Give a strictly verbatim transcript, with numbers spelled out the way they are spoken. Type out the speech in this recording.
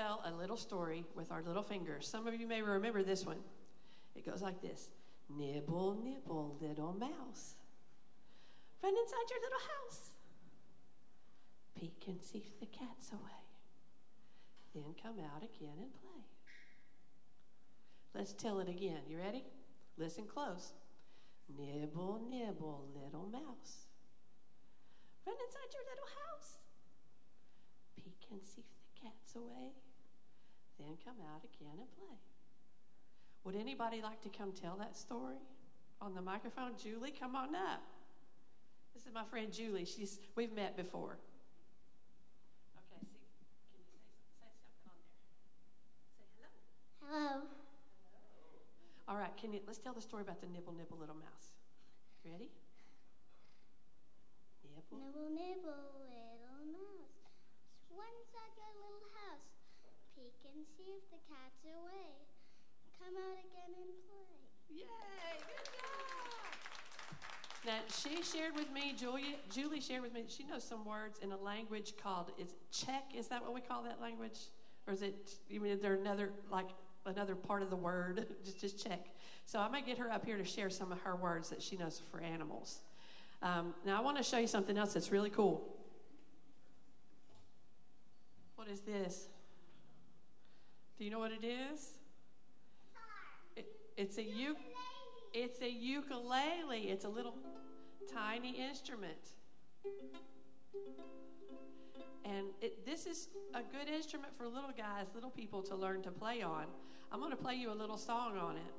tell a little story with our little fingers. Some of you may remember this one. It goes like this. Nibble, nibble, little mouse. Run inside your little house. Peek and see if the cat's away. Then come out again and play. Let's tell it again. You ready? Listen close. Nibble, nibble, little mouse. Run inside your little house. Peek and see if the cat's away. Then come out again and play. Would anybody like to come tell that story on the microphone? Julie, come on up. This is my friend Julie. She's we've met before. Okay, see, can you say, say something on there? Say hello. Hello. All right, can you let's tell the story about the nibble nibble little mouse. Ready? Nibble. Nibble, nibble, little mouse. Run inside your little house. Peek and see if the cat's away. Come out again and play. Yay! Good job! Now, she shared with me, Julia, Julie shared with me, that she knows some words in a language called, is Czech? Is that what we call that language? Or is it, you mean, is there another, like, another part of the word? just, just check. So I might get her up here to share some of her words that she knows for animals. Um, now, I want to show you something else that's really cool. What is this? Do you know what it is? It, it's a u- It's a ukulele. It's a little tiny instrument. And it, this is a good instrument for little guys, little people to learn to play on. I'm going to play you a little song on it.